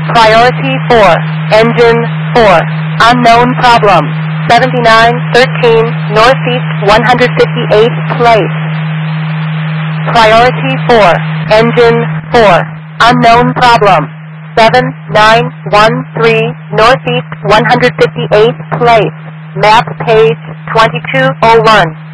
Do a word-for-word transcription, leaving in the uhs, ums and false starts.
Priority four, engine four, unknown problem, seventy-nine thirteen Northeast one hundred fifty-eighth Place. Priority four, engine four, unknown problem, seven nine one three Northeast one hundred fifty-eighth Place. Map page twenty-two oh one.